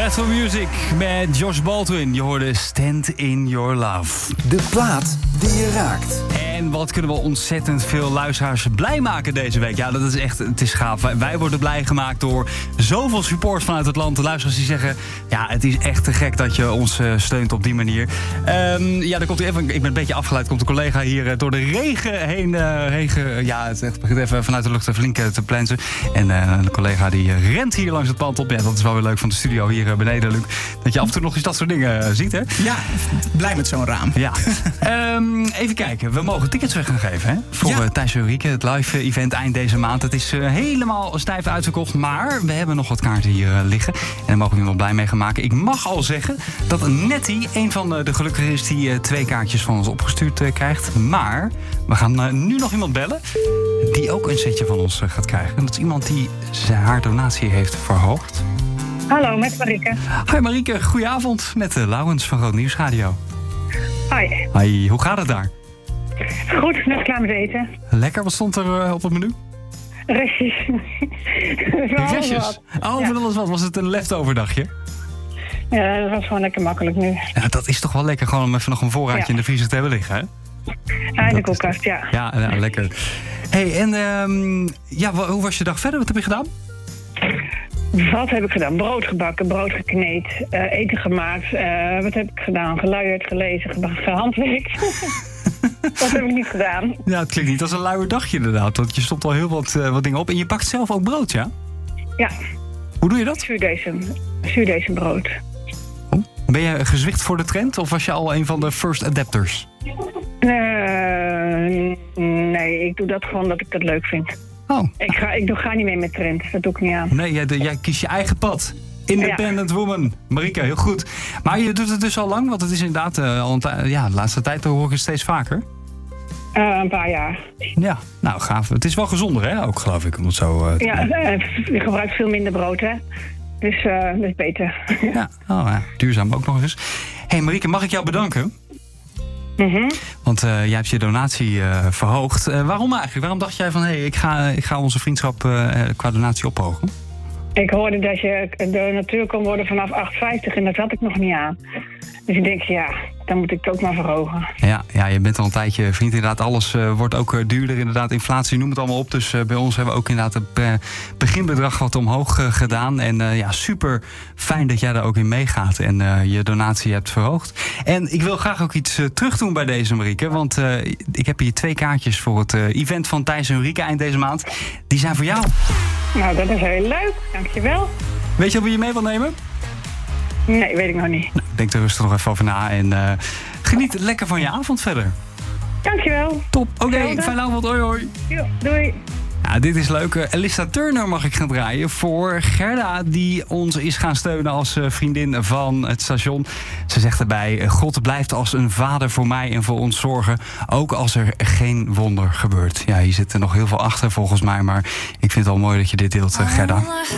Battle Music met Josh Baldwin. Je hoorde Stand in Your Love. De plaat die je raakt. En wat kunnen we ontzettend veel luisteraars blij maken deze week. Ja, dat is echt, het is gaaf. Wij worden blij gemaakt door zoveel support vanuit het land. De luisteraars die zeggen, ja, het is echt te gek dat je ons steunt op die manier. Ja, dan komt even, ik ben een beetje afgeleid. Komt de collega hier door de regen heen. Ja, het begint even vanuit de lucht flink te plensen. En de collega die rent hier langs het pand op. Ja, dat is wel weer leuk van de studio hier beneden, Luc. Dat je af en toe nog eens dat soort dingen ziet, hè? Ja, blij met zo'n raam. Ja. Even kijken, we mogen tickets weg gaan geven, hè? Voor Thijs en Ulrike, het live event eind deze maand. Het is helemaal stijf uitverkocht, maar we hebben nog wat kaarten hier liggen. En daar mogen we je wel blij mee gaan maken. Ik mag al zeggen dat Nettie een van de gelukkigen is die 2 kaartjes van ons opgestuurd krijgt. Maar we gaan nu nog iemand bellen die ook een setje van ons gaat krijgen. En dat is iemand die haar donatie heeft verhoogd. Hallo, met Marieke. Hoi Marieke, goedenavond met Laurens van Groot Nieuws Radio. Hoi. Hoi, hoe gaat het daar? Goed, net klaar met eten. Lekker, wat stond er op het menu? Restjes. Restjes? Oh, van alles wat. Was het een leftover dagje? Ja, dat was gewoon lekker makkelijk nu. Ja, dat is toch wel lekker, gewoon om even nog een voorraadje in de vriezer te hebben liggen, hè? Ja, in de koelkast, ja. Ja, lekker. Hey, en hoe was je dag verder? Wat heb je gedaan? Wat heb ik gedaan? Brood gebakken, brood gekneed, eten gemaakt. Wat heb ik gedaan? Geluierd, gelezen, gehandwerkt. Dat heb ik niet gedaan. Ja, het klinkt niet als een luier dagje inderdaad. Want je stopt al heel wat dingen op. En je bakt zelf ook brood, ja? Ja. Hoe doe je dat? Zuurdesembrood. Ben je gezwicht voor de trend of was je al een van de first adapters? Nee, ik doe dat gewoon dat ik dat leuk vind. Oh. Ik ga niet mee met trend, dat doe ik niet aan. Nee, jij kiest je eigen pad. Independent woman. Marieke, heel goed. Maar je doet het dus al lang, want het is inderdaad de laatste tijd hoor ik het steeds vaker. Een paar jaar. Ja, nou gaaf. Het is wel gezonder, hè? Ook geloof ik, om het zo te doen. Je gebruikt veel minder brood, hè? Dus dat is beter. Ja, duurzaam ook nog eens. Hey Marieke, mag ik jou bedanken? Want jij hebt je donatie verhoogd. Waarom eigenlijk? Waarom dacht jij van, ik ga onze vriendschap qua donatie ophogen? Ik hoorde dat je donateur kon worden vanaf 8,50 en dat had ik nog niet aan. Dus ik denk, dan moet ik het ook maar verhogen. Ja, je bent al een tijdje vriend. Inderdaad, alles wordt ook duurder. Inderdaad, inflatie, noem het allemaal op. Dus bij ons hebben we ook inderdaad het beginbedrag wat omhoog gedaan. En super fijn dat jij daar ook in meegaat en je donatie hebt verhoogd. En ik wil graag ook iets terug doen bij deze, Marieke. Want ik heb hier 2 kaartjes voor het event van Thijs en Ulrike eind deze maand. Die zijn voor jou. Nou, dat is heel leuk. Dankjewel. Weet je of je mee wil nemen? Nee, weet ik nog niet. Nou, denk er rustig nog even over na en geniet lekker van je avond verder. Dankjewel. Top. Oké, fijne avond. Hoi, hoi. Jo, doei. Ja, dit is leuk. Elissa Turner mag ik gaan draaien voor Gerda, die ons is gaan steunen als vriendin van het station. Ze zegt erbij, God blijft als een vader voor mij en voor ons zorgen, ook als er geen wonder gebeurt. Ja, hier zit er nog heel veel achter volgens mij, maar ik vind het wel mooi dat je dit deelt, Gerda.